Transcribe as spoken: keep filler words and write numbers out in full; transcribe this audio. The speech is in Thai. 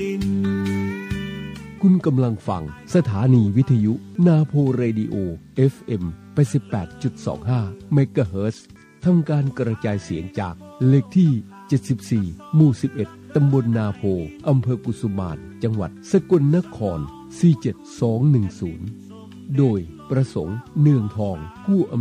คุณกำลังฟังสถานีวิทยุนาโพเรดิโอ เอฟ เอ็ม แปดสิบแปดจุดสองห้า เมกะเฮิรตซ์ ทำการกระจายเสียงจากเลขที่ เจ็ดสิบสี่ หมู่ สิบเอ็ด ตำบลนาโพ อำเภอกุสุมาน จังหวัดสกลนคร สี่เจ็ดสองหนึ่งศูนย์ โดยประสงค์เนืองทองผู้